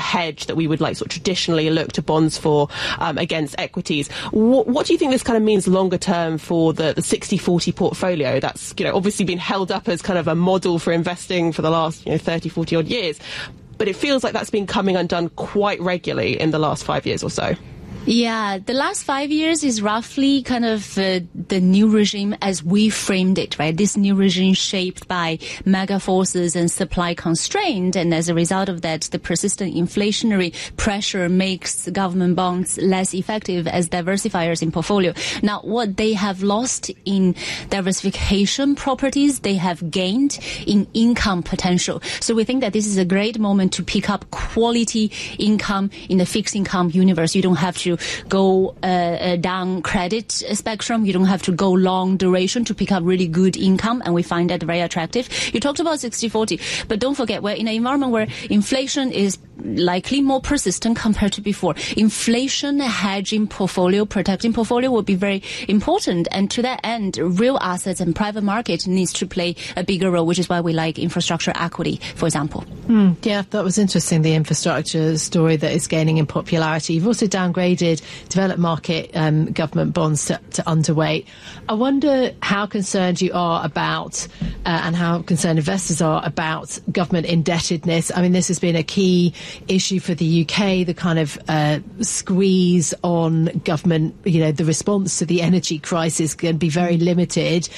hedge that we would like sort of traditionally look to bonds for against equities. What do you think this kind of means longer term for the 60-40 portfolio that's, obviously been held up as kind of a model for investing for the last 30, 40 odd years? But it feels like that's been coming undone quite regularly in the last 5 years or so. Yeah, the last 5 years is roughly kind of the new regime as we framed it, right? This new regime shaped by mega forces and supply constraint. And as a result of that, the persistent inflationary pressure makes government bonds less effective as diversifiers in portfolio. Now, what they have lost in diversification properties, they have gained in income potential. So we think that this is a great moment to pick up quality income in the fixed income universe. You don't have to go down credit spectrum. You don't have to go long duration to pick up really good income, and we find that very attractive. You talked about 60-40, but don't forget, we're in an environment where inflation is likely more persistent compared to before. Inflation hedging portfolio, protecting portfolio will be very important, and to that end, real assets and private market needs to play a bigger role, which is why we like infrastructure equity, for example. Yeah, that was interesting, the infrastructure story that is gaining in popularity. You've also downgraded developed market government bonds to underweight. I wonder how concerned you are about and how concerned investors are about government indebtedness. I mean, this has been a key issue for the UK, the kind of squeeze on government, the response to the energy crisis can be very limited.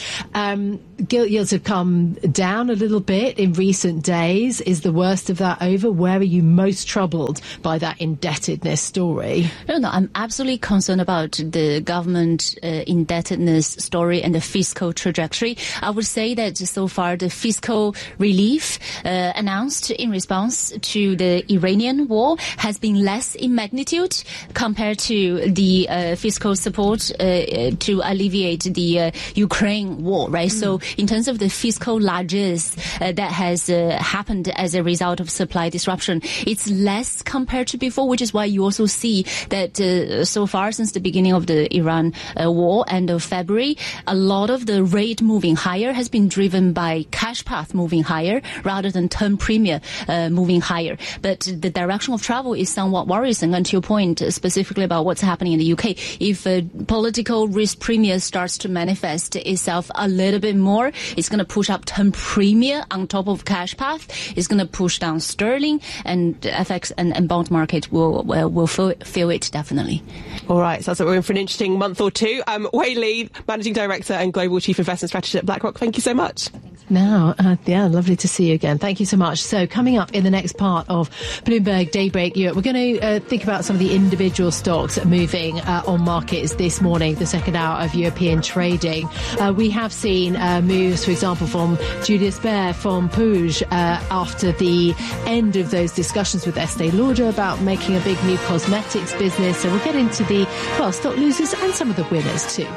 Gilt yields have come down a little bit in recent days. Is the worst of that over? Where are you most troubled by that indebtedness story? No, I'm absolutely concerned about the government indebtedness story and the fiscal trajectory. I would say that so far the fiscal relief announced in response to the Iranian war has been less in magnitude compared to the fiscal support to alleviate the Ukraine war, right? So in terms of the fiscal largesse that has happened as a result of supply disruption, it's less compared to before, which is why you also see that so far since the beginning of the Iran war, end of February, a lot of the rate moving higher has been driven by cash path moving higher rather than term premium moving higher. But the direction of travel is somewhat worrisome. And to your point, specifically about what's happening in the UK, if political risk premium starts to manifest itself a little bit more, it's going to push up term premium on top of cash path. It's going to push down sterling, and FX and bond market will feel it definitely. All right, so we're in for an interesting month or two. Wei Li, Managing Director and Global Chief Investment Strategist at BlackRock, thank you so much. Now, lovely to see you again. Thank you so much. So coming up in the next part of Bloomberg Daybreak Europe, we're going to think about some of the individual stocks moving on markets this morning, the second hour of European trading. We have seen moves, for example, from Julius Baer from Puig after the end of those discussions with Estee Lauder about making a big new cosmetics business. So we'll get into the stock losers and some of the winners too.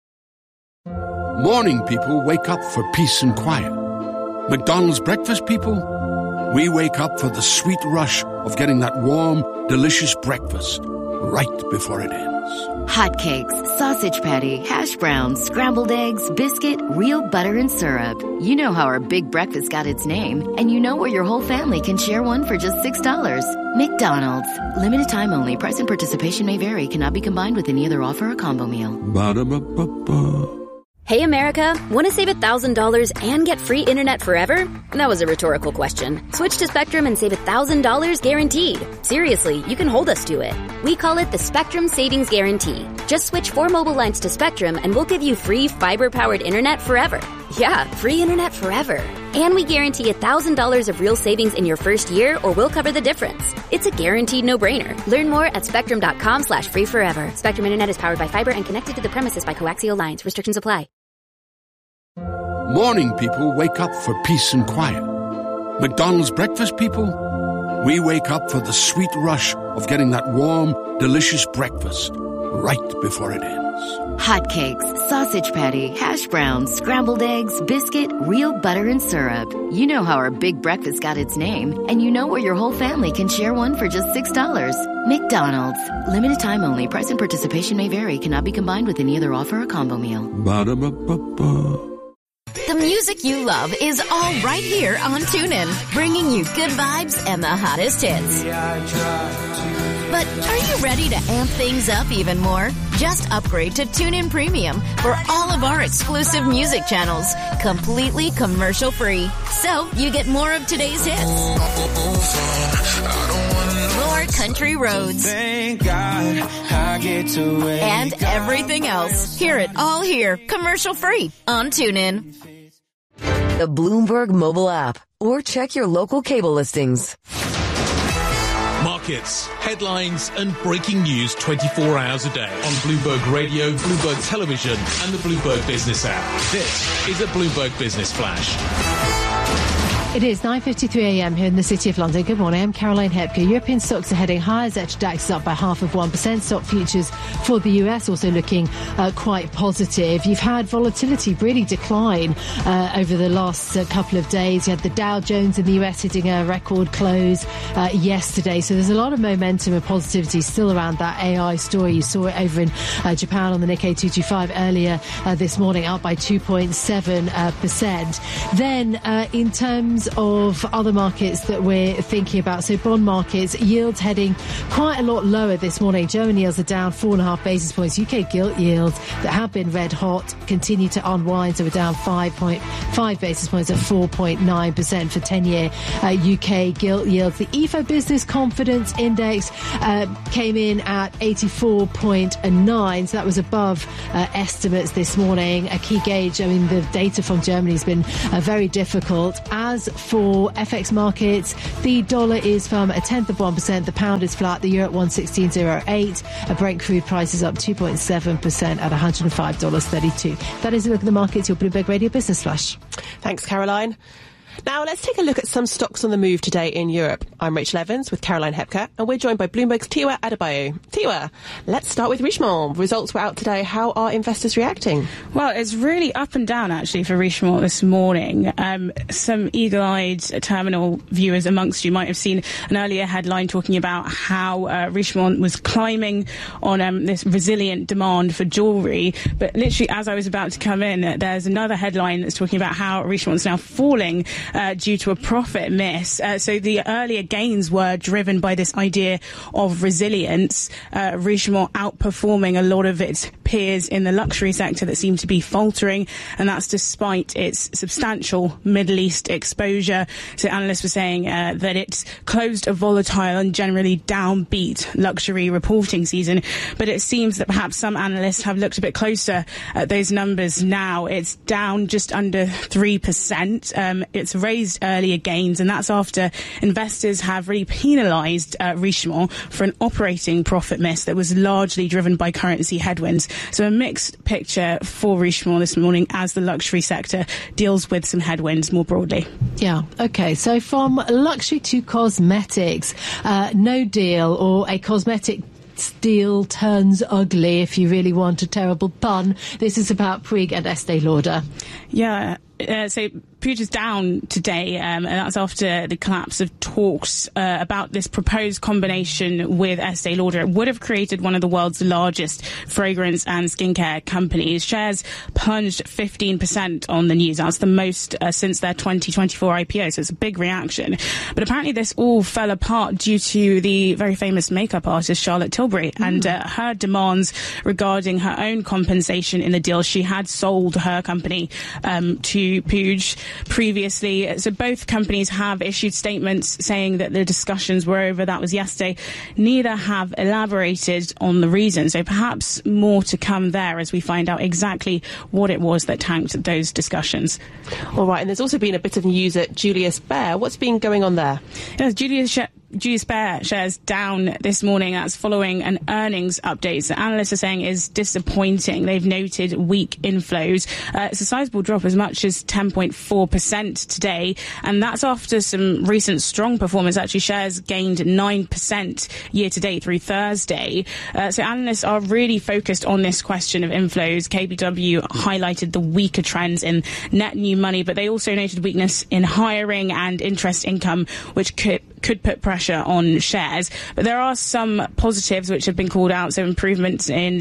Morning people wake up for peace and quiet. McDonald's breakfast people, we wake up for the sweet rush of getting that warm, delicious breakfast right before it ends. Hotcakes, sausage patty, hash browns, scrambled eggs, biscuit, real butter and syrup. You know how our big breakfast got its name, and you know where your whole family can share one for just $6. McDonald's. Limited time only. Price and participation may vary. Cannot be combined with any other offer or combo meal. Ba-da-ba-ba-ba. Hey, America, want to save $1,000 and get free internet forever? That was a rhetorical question. Switch to Spectrum and save $1,000 guaranteed. Seriously, you can hold us to it. We call it the Spectrum Savings Guarantee. Just switch 4 mobile lines to Spectrum and we'll give you free fiber-powered internet forever. Yeah, free internet forever. And we guarantee $1,000 of real savings in your first year, or we'll cover the difference. It's a guaranteed no-brainer. Learn more at spectrum.com/free forever. Spectrum Internet is powered by fiber and connected to the premises by coaxial lines. Restrictions apply. Morning people wake up for peace and quiet. McDonald's breakfast people, we wake up for the sweet rush of getting that warm, delicious breakfast right before it ends. Hotcakes, sausage patty, hash browns, scrambled eggs, biscuit, real butter and syrup. You know how our big breakfast got its name, and you know where your whole family can share one for just $6. McDonald's. Limited time only. Price and participation may vary. Cannot be combined with any other offer or combo meal. Ba-da-ba-ba-ba. The music you love is all right here on TuneIn, bringing you good vibes and the hottest hits. But are you ready to amp things up even more? Just upgrade to TuneIn Premium for all of our exclusive music channels, completely commercial-free. So you get more of today's hits, more country roads, thank God I get to wake and everything else. Hear it all here, commercial-free on TuneIn. The Bloomberg mobile app, or check your local cable listings. Markets, headlines and breaking news 24 hours a day on Bloomberg Radio, Bloomberg Television and the Bloomberg Business app. This is a Bloomberg Business Flash. It is 9:53 a.m. here in the City of London. Good morning, I'm Caroline Hepker. European stocks are heading higher. DAX is up by 0.5%. Stock futures for the US also looking quite positive. You've had volatility really decline over the last couple of days. You had the Dow Jones in the US hitting a record close yesterday. So there's a lot of momentum and positivity still around that AI story. You saw it over in Japan on the Nikkei 225 earlier this morning, up by 2.7%. Then in terms of other markets that we're thinking about, so bond markets, yields heading quite a lot lower this morning. German yields are down 4.5 basis points. UK gilt yields that have been red hot continue to unwind, so we're down 5.5 basis points at 4.9% for 10-year UK gilt yields. The IFO Business Confidence Index came in at 84.9, so that was above estimates this morning. A key gauge, I mean, the data from Germany has been very difficult. As for FX markets, the dollar is firm at 0.1%, the pound is flat, the euro at 116.08, a Brent crude price is up 2.7% at $105.32. That is a look at the markets, your Bloomberg Radio Business Flash. Thanks, Caroline. Now, let's take a look at some stocks on the move today in Europe. I'm Rachel Evans with Caroline Hepker, and we're joined by Bloomberg's Tiwa Adebayo. Tiwa, let's start with Richemont. Results were out today. How are investors reacting? Well, it's really up and down, actually, for Richemont this morning. Some eagle-eyed terminal viewers amongst you might have seen an earlier headline talking about how Richemont was climbing on this resilient demand for jewellery. But literally, as I was about to come in, there's another headline that's talking about how Richemont's now falling due to a profit miss. So the earlier gains were driven by this idea of resilience. Richemont outperforming a lot of its peers in the luxury sector that seem to be faltering, and that's despite its substantial Middle East exposure. So analysts were saying that it's closed a volatile and generally downbeat luxury reporting season. But it seems that perhaps some analysts have looked a bit closer at those numbers now. It's down just under 3%. It's raised earlier gains, and that's after investors have really penalised Richemont for an operating profit miss that was largely driven by currency headwinds. So a mixed picture for Richemont this morning as the luxury sector deals with some headwinds more broadly. Yeah, okay. So from luxury to cosmetics, no deal, or a cosmetic deal turns ugly, if you really want a terrible pun. This is about Puig and Estée Lauder. Yeah. So Puig is down today, and that's after the collapse of talks about this proposed combination with Estée Lauder. It would have created one of the world's largest fragrance and skincare companies. Shares plunged 15% on the news. That's the most since their 2024 IPO, so it's a big reaction. But apparently this all fell apart due to the very famous makeup artist Charlotte Tilbury and her demands regarding her own compensation in the deal. She had sold her company to Puig previously. So both companies have issued statements saying that the discussions were over. That was yesterday. Neither have elaborated on the reason. So perhaps more to come there as we find out exactly what it was that tanked those discussions. All right, and there's also been a bit of news at Julius Baer. What's been going on there? Yes, Julius Baer shares down this morning. That's following an earnings update that analysts are saying is disappointing. They've noted weak inflows. It's a sizable drop, as much as 10.4% today, and that's after some recent strong performance. Actually, shares gained 9% year to date through Thursday. So analysts are really focused on this question of inflows. KBW highlighted the weaker trends in net new money, but they also noted weakness in hiring and interest income, which could could put pressure on shares. But there are some positives which have been called out. So improvements in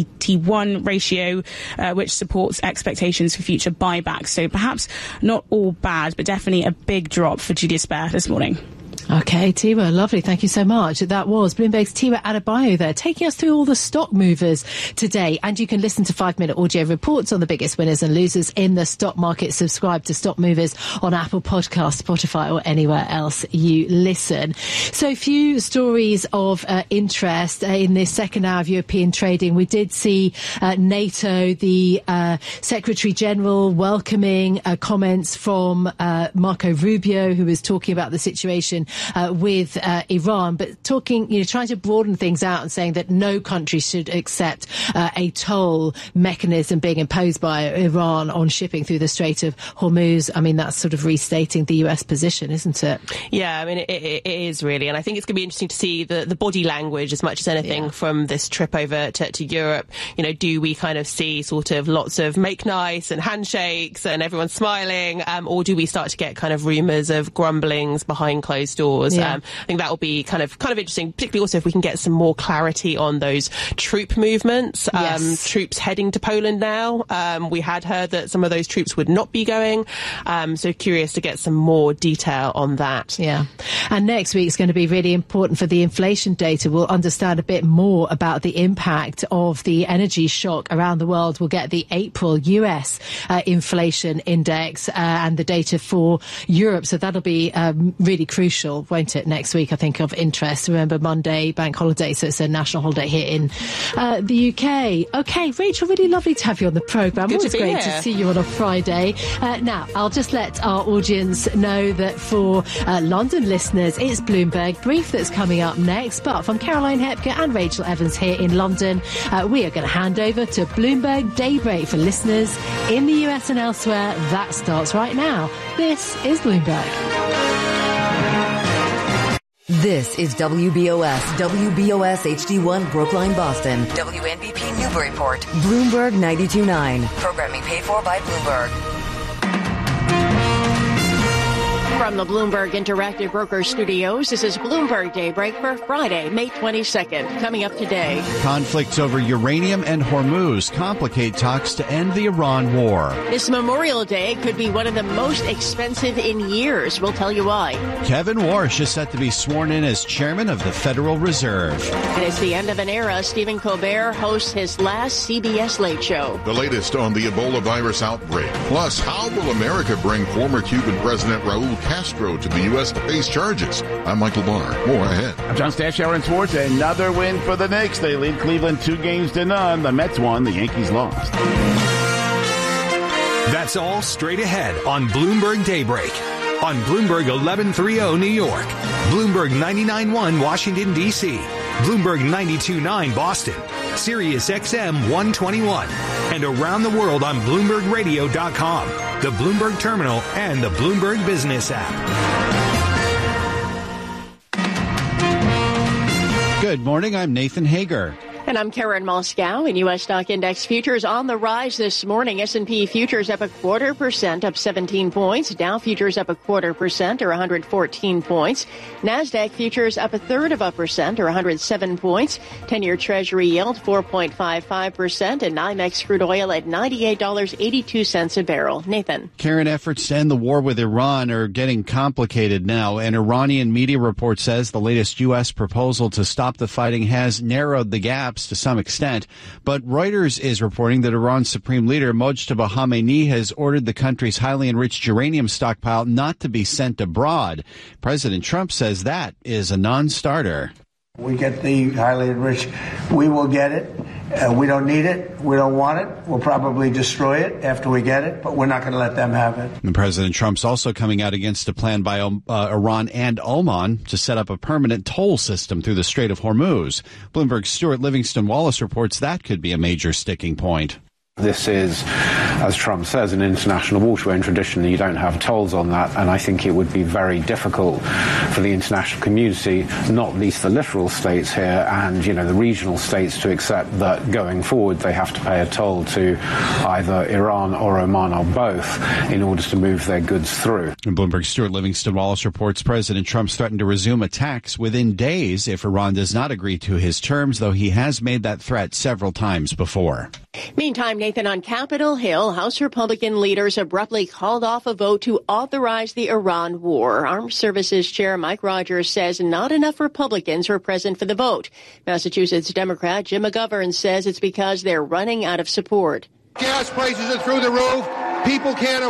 CET1 ratio, which supports expectations for future buybacks. So perhaps not all bad, but definitely a big drop for Julius Baer this morning. Okay, Tiwa, lovely. Thank you so much. That was Bloomberg's Tiwa Adebayo there, taking us through all the stock movers today. And you can listen to 5-minute audio reports on the biggest winners and losers in the stock market. Subscribe to Stock Movers on Apple Podcasts, Spotify, or anywhere else you listen. So a few stories of interest in this second hour of European trading. We did see NATO, the Secretary General, welcoming comments from Marco Rubio, who was talking about the situation with Iran, but trying to broaden things out and saying that no country should accept a toll mechanism being imposed by Iran on shipping through the Strait of Hormuz. I mean, that's sort of restating the US position, isn't it? Yeah, I mean, it is really. And I think it's going to be interesting to see the body language as much as anything from this trip over to Europe. Do we kind of see sort of lots of make nice and handshakes and everyone smiling, or do we start to get kind of rumours of grumblings behind closed doors? I think that will be kind of interesting, particularly also if we can get some more clarity on those troop movements. Troops heading to Poland now. We had heard that some of those troops would not be going. So curious to get some more detail on that. Yeah. And next week's going to be really important for the inflation data. We'll understand a bit more about the impact of the energy shock around the world. We'll get the April US inflation index and the data for Europe. So that'll be really crucial, won't it, next week, I think, of interest. Remember, Monday, bank holiday, so it's a national holiday here in the UK. Okay, Rachel, really lovely to have you on the programme. Always great to see you on a Friday. Now, I'll just let our audience know that for London listeners, it's Bloomberg Brief that's coming up next. But from Caroline Hepker and Rachel Evans here in London, we are going to hand over to Bloomberg Daybreak for listeners in the US and elsewhere. That starts right now. This is Bloomberg. This is WBOS HD1 Brookline, Boston. WNBP Newburyport. Bloomberg 92.9. Programming paid for by Bloomberg. From the Bloomberg Interactive Brokers Studios, this is Bloomberg Daybreak for Friday, May 22nd. Coming up today. Conflicts over uranium and Hormuz complicate talks to end the Iran war. This Memorial Day could be one of the most expensive in years. We'll tell you why. Kevin Warsh is set to be sworn in as chairman of the Federal Reserve. And it's the end of an era. Stephen Colbert hosts his last CBS Late Show. The latest on the Ebola virus outbreak. Plus, how will America bring former Cuban President Raul Castro to the U.S. to face charges? I'm Michael Barr. More ahead. I'm John Stashower in sports. Another win for the Knicks. They lead Cleveland 2-0. The Mets won. The Yankees lost. That's all straight ahead on Bloomberg Daybreak. On Bloomberg 1130 New York. Bloomberg 99.1 Washington, D.C. Bloomberg 92.9 Boston. Sirius XM 121. And around the world on BloombergRadio.com, the Bloomberg Terminal, and the Bloomberg Business app. Good morning, I'm Nathan Hager. And I'm Karen Moscow. In U.S. stock index futures on the rise this morning. S&P futures up 0.25%, up 17 points. Dow futures up 0.25%, or 114 points. NASDAQ futures up 0.33%, or 107 points. 10-year Treasury yield 4.55%, and NYMEX crude oil at $98.82 a barrel. Nathan. Karen, efforts to end the war with Iran are getting complicated now. An Iranian media report says the latest U.S. proposal to stop the fighting has narrowed the gap to some extent, but Reuters is reporting that Iran's supreme leader Mojtaba Khamenei has ordered the country's highly enriched uranium stockpile not to be sent abroad. President Trump says that is a non-starter. We get the highly enriched. We will get it. We don't need it. We don't want it. We'll probably destroy it after we get it, but we're not going to let them have it. And President Trump's also coming out against a plan by Iran and Oman to set up a permanent toll system through the Strait of Hormuz. Bloomberg's Stuart Livingston Wallace reports that could be a major sticking point. This is, as Trump says, an international waterway, and traditionally you don't have tolls on that, and I think it would be very difficult for the international community, not least the littoral states here and, the regional states, to accept that going forward they have to pay a toll to either Iran or Oman or both in order to move their goods through. And Bloomberg's Stuart Livingston Wallace reports President Trump's threatened to resume attacks within days if Iran does not agree to his terms, though he has made that threat several times before. Meantime, Nathan, on Capitol Hill, House Republican leaders abruptly called off a vote to authorize the Iran war. Armed Services Chair Mike Rogers says not enough Republicans were present for the vote. Massachusetts Democrat Jim McGovern says it's because they're running out of support. Gas prices are through the roof. People can't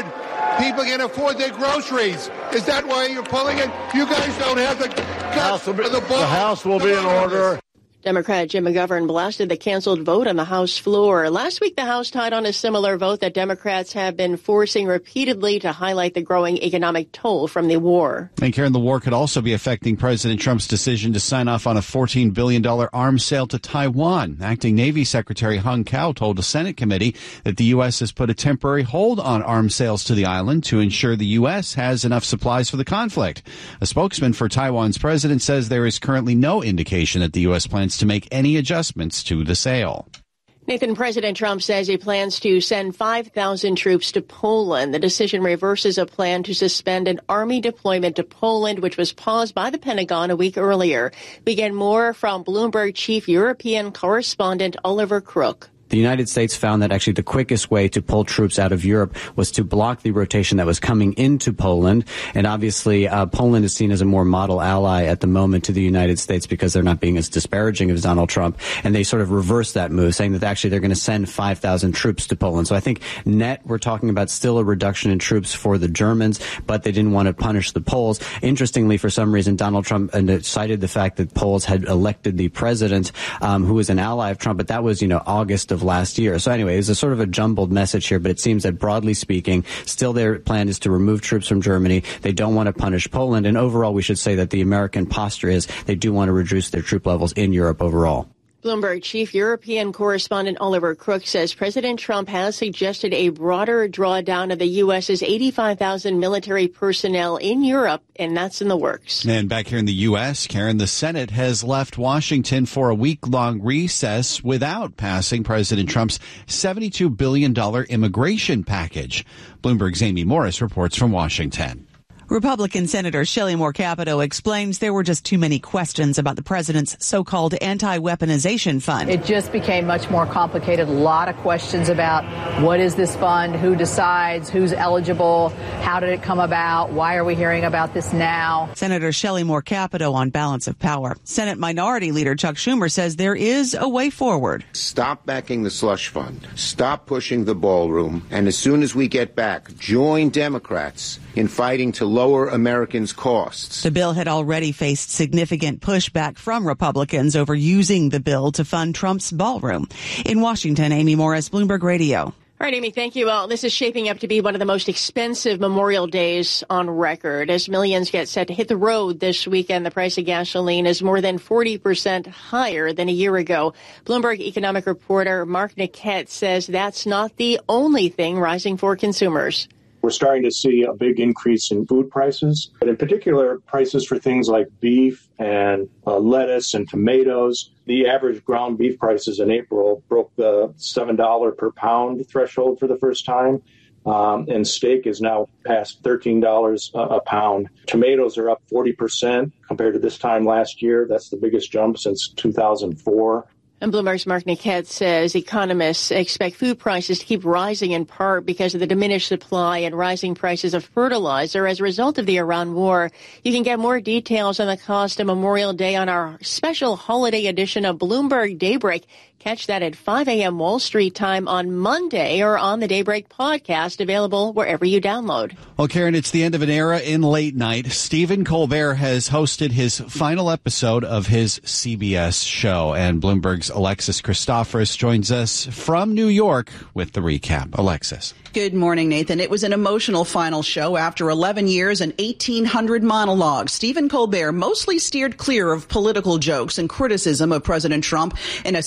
afford their groceries. Is that why you're pulling it? You guys don't have the guts or the balls. The House will be in order. Democrat Jim McGovern blasted the canceled vote on the House floor. Last week, the House tied on a similar vote that Democrats have been forcing repeatedly to highlight the growing economic toll from the war. And Karen, the war could also be affecting President Trump's decision to sign off on a $14 billion arms sale to Taiwan. Acting Navy Secretary Hung Cao told a Senate committee that the U.S. has put a temporary hold on arms sales to the island to ensure the U.S. has enough supplies for the conflict. A spokesman for Taiwan's president says there is currently no indication that the U.S. plans to make any adjustments to the sale. Nathan, President Trump says he plans to send 5,000 troops to Poland. The decision reverses a plan to suspend an army deployment to Poland, which was paused by the Pentagon a week earlier. We get more from Bloomberg chief European correspondent Oliver Crook. The United States found that actually the quickest way to pull troops out of Europe was to block the rotation that was coming into Poland. And obviously, Poland is seen as a more model ally at the moment to the United States because they're not being as disparaging as Donald Trump. And they sort of reversed that move, saying that actually they're going to send 5,000 troops to Poland. So I think net, we're talking about still a reduction in troops for the Germans, but they didn't want to punish the Poles. Interestingly, for some reason, Donald Trump cited the fact that Poles had elected the president, who was an ally of Trump, but that was, August of last year. So anyway, it's a sort of a jumbled message here, but it seems that broadly speaking, still their plan is to remove troops from Germany. They don't want to punish Poland. And overall, we should say that the American posture is they do want to reduce their troop levels in Europe overall. Bloomberg chief European correspondent Oliver Crook says President Trump has suggested a broader drawdown of the U.S.'s 85,000 military personnel in Europe, and that's in the works. And back here in the U.S., Karen, the Senate has left Washington for a week-long recess without passing President Trump's $72 billion immigration package. Bloomberg's Amy Morris reports from Washington. Republican Senator Shelley Moore Capito explains there were just too many questions about the president's so-called anti-weaponization fund. It just became much more complicated. A lot of questions about what is this fund, who decides, who's eligible, how did it come about, why are we hearing about this now? Senator Shelley Moore Capito on balance of power. Senate Minority Leader Chuck Schumer says there is a way forward. Stop backing the slush fund. Stop pushing the ballroom. And as soon as we get back, join Democrats in fighting to lower Americans' costs. The bill had already faced significant pushback from Republicans over using the bill to fund Trump's ballroom. In Washington, Amy Morris, Bloomberg Radio. All right, Amy, thank you. Well, this is shaping up to be one of the most expensive Memorial Days on record. As millions get set to hit the road this weekend, the price of gasoline is more than 40% higher than a year ago. Bloomberg economic reporter Mark Niquette says that's not the only thing rising for consumers. We're starting to see a big increase in food prices, but in particular, prices for things like beef and lettuce and tomatoes. The average ground beef prices in April broke the $7 per pound threshold for the first time. And steak is now past $13 a pound. Tomatoes are up 40% compared to this time last year. That's the biggest jump since 2004. And Bloomberg's Mark Niquette says economists expect food prices to keep rising in part because of the diminished supply and rising prices of fertilizer as a result of the Iran war. You can get more details on the cost of Memorial Day on our special holiday edition of Bloomberg Daybreak. Catch that at 5 a.m. Wall Street time on Monday or on the Daybreak podcast, available wherever you download. Well, Karen, it's the end of an era in late night. Stephen Colbert has hosted his final episode of his CBS show, and Bloomberg's Alexis Christoforous joins us from New York with the recap. Alexis. Good morning, Nathan. It was an emotional final show after 11 years and 1,800 monologues. Stephen Colbert mostly steered clear of political jokes and criticism of President Trump in a star-studded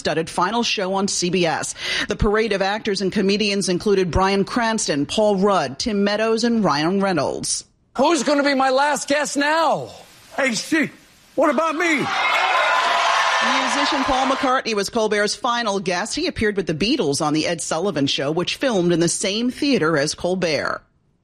star-studded final show on CBS. The parade of actors and comedians included Bryan Cranston, Paul Rudd, Tim Meadows, and Ryan Reynolds. Who's going to be my last guest now? Hey, shit, what about me? Musician Paul McCartney was Colbert's final guest. He appeared with the Beatles on The Ed Sullivan Show, which filmed in the same theater as Colbert.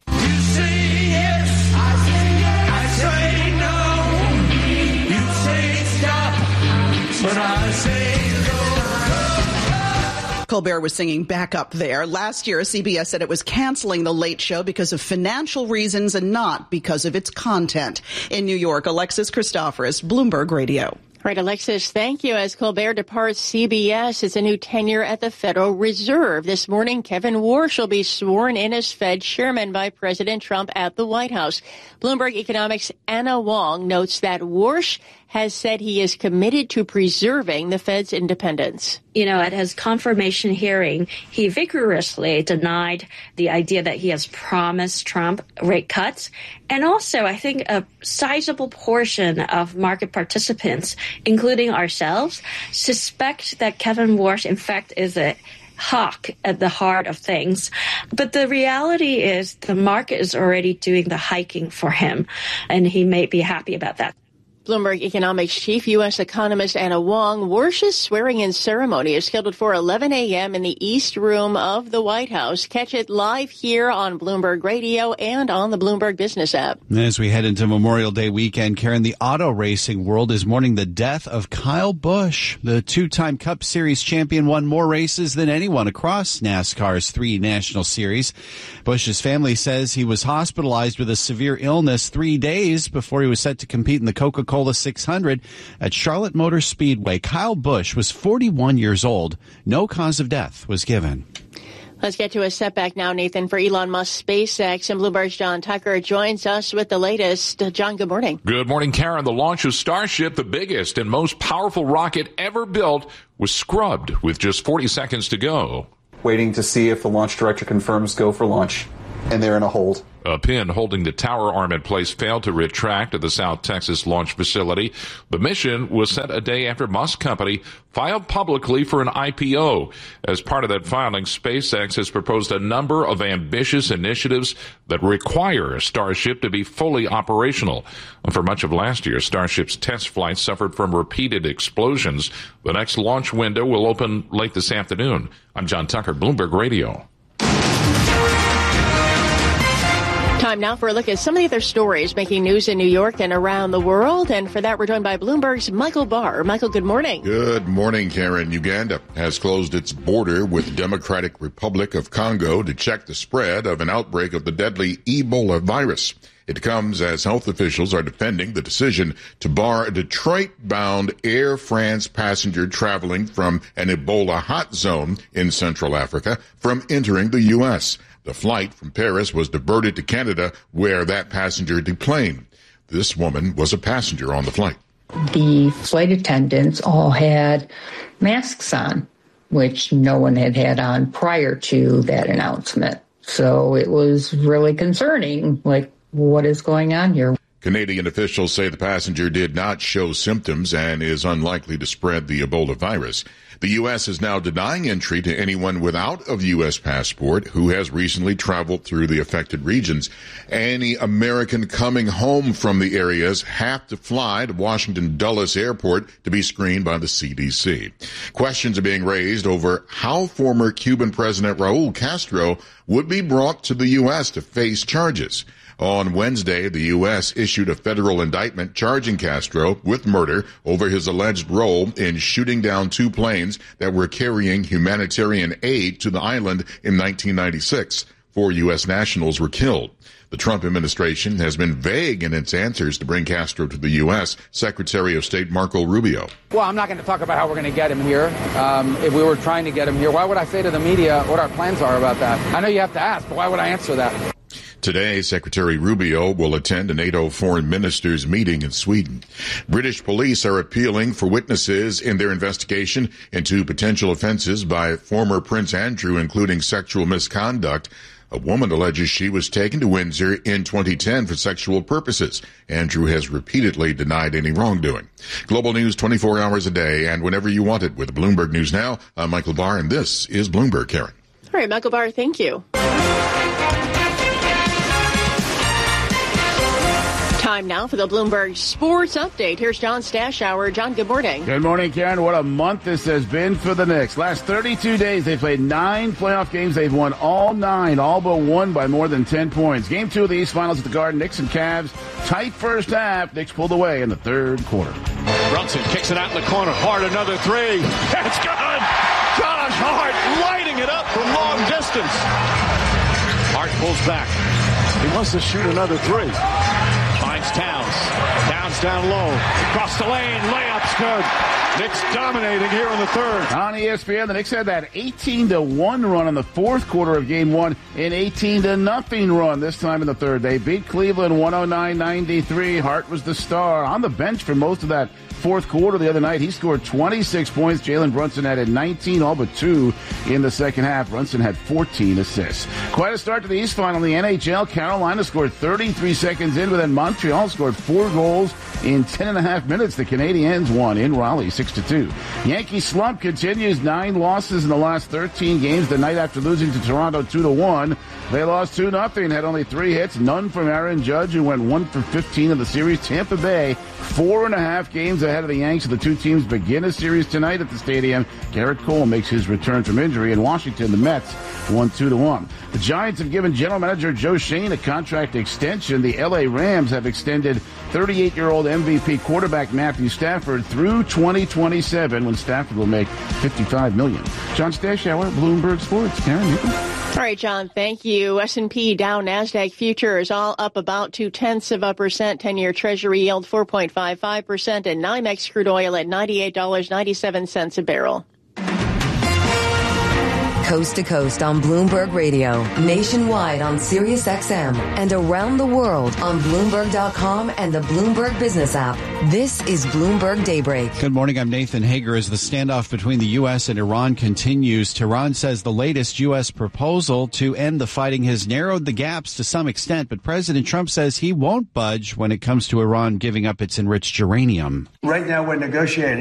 Colbert was singing back up there. Last year, CBS said it was canceling The Late Show because of financial reasons and not because of its content. In New York, Alexis Christoforous, Bloomberg Radio. Right, Alexis, thank you. As Colbert departs CBS, it's a new tenure at the Federal Reserve. This morning, Kevin Warsh will be sworn in as Fed chairman by President Trump at the White House. Bloomberg Economics' Anna Wong notes that Warsh has said he is committed to preserving the Fed's independence. You know, at his confirmation hearing, he vigorously denied the idea that he has promised Trump rate cuts. And also, I think a sizable portion of market participants, including ourselves, suspect that Kevin Warsh, in fact, is a hawk at the heart of things. But the reality is the market is already doing the hiking for him, and he may be happy about that. Bloomberg Economics chief U.S. economist Anna Wong. Warsh's swearing-in ceremony is scheduled for 11 a.m. in the East Room of the White House. Catch it live here on Bloomberg Radio and on the Bloomberg Business app. As we head into Memorial Day weekend, Karen, the auto racing world is mourning the death of Kyle Busch. The two-time Cup Series champion won more races than anyone across NASCAR's 3 national series. Busch's family says he was hospitalized with a severe illness 3 days before he was set to compete in the Coca-Cola 600 at Charlotte Motor Speedway. Kyle Busch was 41 years old. No cause of death was given. Let's get to a setback now, Nathan, for Elon Musk's SpaceX. And Bloomberg's John Tucker joins us with the latest. John, good morning. Good morning, Karen. The launch of Starship, the biggest and most powerful rocket ever built, was scrubbed with just 40 seconds to go. Waiting to see if the launch director confirms go for launch. And they're in a hold. A pin holding the tower arm in place failed to retract at the South Texas launch facility. The mission was set a day after Musk Company filed publicly for an IPO. As part of that filing, SpaceX has proposed a number of ambitious initiatives that require Starship to be fully operational. For much of last year, Starship's test flights suffered from repeated explosions. The next launch window will open late this afternoon. I'm John Tucker, Bloomberg Radio. Time now for a look at some of the other stories making news in New York and around the world. And for that, we're joined by Bloomberg's Michael Barr. Michael, good morning. Good morning, Karen. Uganda has closed its border with the Democratic Republic of Congo to check the spread of an outbreak of the deadly Ebola virus. It comes as health officials are defending the decision to bar a Detroit-bound Air France passenger traveling from an Ebola hot zone in Central Africa from entering the U.S. The flight from Paris was diverted to Canada, where that passenger deplaned. This woman was a passenger on the flight. The flight attendants all had masks on, which no one had had on prior to that announcement. So it was really concerning, like, what is going on here? Canadian officials say the passenger did not show symptoms and is unlikely to spread the Ebola virus. The U.S. is now denying entry to anyone without a U.S. passport who has recently traveled through the affected regions. Any American coming home from the areas have to fly to Washington Dulles Airport to be screened by the CDC. Questions are being raised over how former Cuban President Raul Castro would be brought to the U.S. to face charges. On Wednesday, the U.S. issued a federal indictment charging Castro with murder over his alleged role in shooting down 2 planes that were carrying humanitarian aid to the island in 1996. 4 U.S. nationals were killed. The Trump administration has been vague in its answers to bring Castro to the U.S. Secretary of State Marco Rubio. Well, I'm not going to talk about how we're going to get him here. If we were trying to get him here, why would I say to the media what our plans are about that? I know you have to ask, but why would I answer that? Today, Secretary Rubio will attend a NATO foreign ministers meeting in Sweden. British police are appealing for witnesses in their investigation into potential offenses by former Prince Andrew, including sexual misconduct A woman alleges she was taken to Windsor in 2010 for sexual purposes. Andrew has repeatedly denied any wrongdoing. Global news 24 hours a day and whenever you want it with Bloomberg News Now. I'm Michael Barr, and this is Bloomberg, Karen. All right, Michael Barr, thank you. Time now for the Bloomberg Sports Update. Here's John Stashower. John, good morning. Good morning, Karen. What a month this has been for the Knicks. Last 32 days, they played 9 playoff games. They've won all 9, all but one by more than 10 points. Game 2 of the East Finals at the Garden, Knicks and Cavs. Tight first half. Knicks pulled away in the third quarter. Brunson kicks it out in the corner. Hart, another 3. It's good. Josh Hart lighting it up from long distance. Hart pulls back. He wants to shoot another 3. Finds Towns. Towns down low. Across the lane. Layup's good. Knicks dominating here in the third. On ESPN, the Knicks had that 18-1 run in the fourth quarter of Game 1, an 18-0 run this time in the third. They beat Cleveland 109-93. Hart was the star on the bench for most of that fourth quarter the other night. He scored 26 points. Jalen Brunson added 19, all but 2 in the second half. Brunson had 14 assists. Quite a start to the East Final in the NHL. Carolina scored 33 seconds in, but then Montreal scored 4 goals in 10.5 minutes. The Canadiens won in Raleigh 6-2. Yankee slump continues. 9 losses in the last 13 games. The night after losing to Toronto 2-1. They lost 2-0, had only 3 hits, none from Aaron Judge, who went 1 for 15 in the series. Tampa Bay, 4.5 games ahead of the Yanks. The two teams begin a series tonight at the stadium. Garrett Cole makes his return from injury. In Washington, the Mets won 2-1. The Giants have given general manager Joe Shane a contract extension. The L.A. Rams have extended 38-year-old MVP quarterback Matthew Stafford through 2027, when Stafford will make $55 million. John Stashower, Bloomberg Sports. Karen, you can... All right, John, thank you. S&P, Dow, NASDAQ futures all up about 0.2%. 10-year Treasury yield 4.55%, and NYMEX crude oil at $98.97 a barrel. Coast to coast on Bloomberg Radio, nationwide on Sirius XM, and around the world on Bloomberg.com and the Bloomberg Business app. This is Bloomberg Daybreak. Good morning. I'm Nathan Hager. As the standoff between the U.S. and Iran continues, Tehran says the latest U.S. proposal to end the fighting has narrowed the gaps to some extent, but President Trump says he won't budge when it comes to Iran giving up its enriched uranium. Right now we're negotiating.